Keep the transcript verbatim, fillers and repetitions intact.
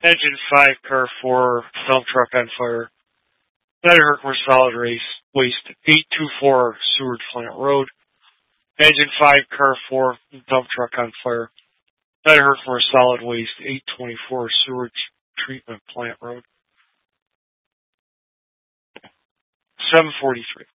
Engine five, car four, dump truck on fire. Better Herkimer solid waste, waste eight twenty-four Seward Plant Road. Engine five, car four, dump truck on fire. Better Herkimer solid waste eight twenty-four Seward Treatment Plant Road. seven forty-three.